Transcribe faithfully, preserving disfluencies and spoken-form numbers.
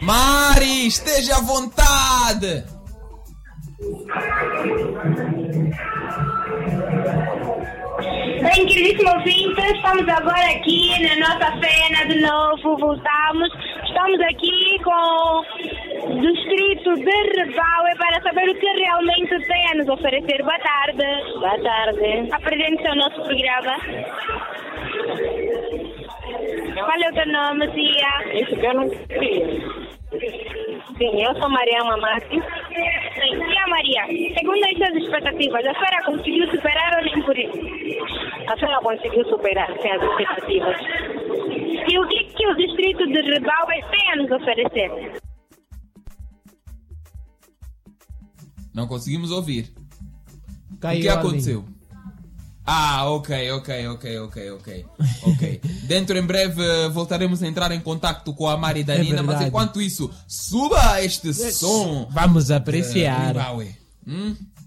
Mari, esteja à vontade. Bem, queridíssimo ouvinte, estamos agora aqui na nossa cena de novo, voltamos. Estamos aqui com o distrito de Rebaue para saber o que realmente tem a nos oferecer. Boa tarde. Boa tarde. Apresente-se ao nosso programa. Qual é o teu nome, tia? Isso que eu não queria. Sim, eu sou Maria Mamati. Sim, tia Maria, segundo as suas expectativas, a senhora conseguiu superar ou nem por isso? A senhora conseguiu superar sim, as expectativas. E o que, que o distrito de Rebaue tem a nos oferecer? Não conseguimos ouvir. Caiu o que a aconteceu? linha. Ah, ok, ok, ok, ok, ok. Ok. Dentro em breve eh, voltaremos a entrar em contacto com a Mari e da É Nina, mas verdade. enquanto isso, suba este som. Vamos de apreciar. Rebaue. Hum?